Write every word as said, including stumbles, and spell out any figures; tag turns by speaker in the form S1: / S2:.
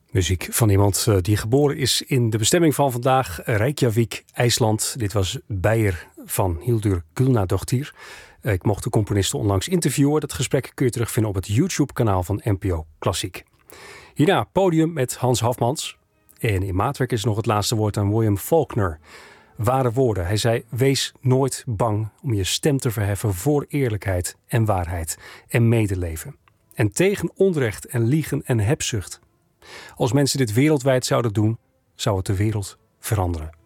S1: Muziek van iemand uh, die geboren is in de bestemming van vandaag, Reykjavik, IJsland. Dit was Beyer van Hildur Guðnadóttir. Uh, ik mocht de componisten onlangs interviewen. Dat gesprek kun je terugvinden op het YouTube-kanaal van N P O Klassiek. Hierna podium met Hans Hafmans. En in maatwerk is nog het laatste woord aan William Faulkner. Ware woorden. Hij zei: wees nooit bang om je stem te verheffen voor eerlijkheid en waarheid en medeleven. En tegen onrecht en liegen en hebzucht. Als mensen dit wereldwijd zouden doen, zou het de wereld veranderen.